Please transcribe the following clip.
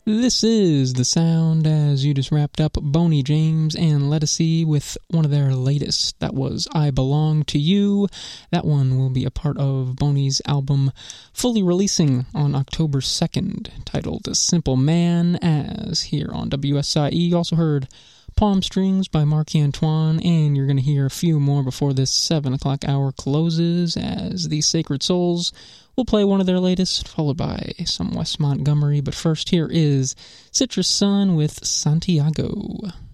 This is the sound as you just wrapped up Boney James and Ledisi with one of their latest. That was I Belong to You. That one will be a part of Boney's album fully releasing on October 2nd, titled Simple Man, as here on WSIE. You also heard Palm Strings by Mark Antoine, and you're going to hear a few more before this 7 o'clock hour closes, as the Sacred Souls will play one of their latest, followed by some Wes Montgomery. But first, here is Citrus Sun with Santiago.